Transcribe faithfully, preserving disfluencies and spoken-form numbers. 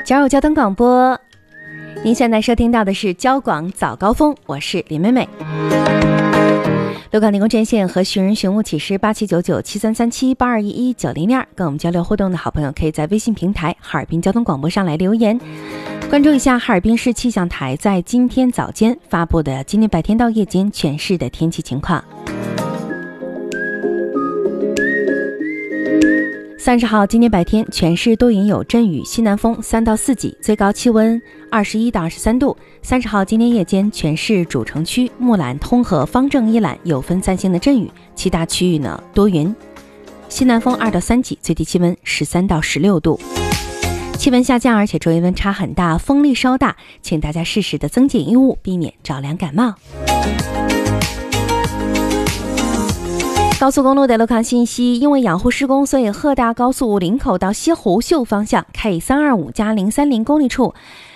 加入交通广播，您现在收听到的是交广早高峰，我是林美美。路港提供专线和寻人寻物启事八七九九七三三七八二一一九零二，跟我们交流互动的好朋友可以在微信平台哈尔滨交通广播上来留言，关注一下哈尔滨市气象台在今天早间发布的今天白天到夜间全市的天气情况。三十号今天白天全市多云有阵雨，西南风三到四级，最高气温二十一到二十三度。三十号今天夜间全市主城区木兰、通和、方正一览有分散性的阵雨，其他区域呢多云，西南风二到三级，最低气温十三到十六度。气温下降，而且昼夜温差很大，风力稍大，请大家适时的增减衣物，避免着凉感冒。高速公路的路况信息，因为养护施工，所以鹤大高速林口到西湖秀方向 K 三二五加零三零公里处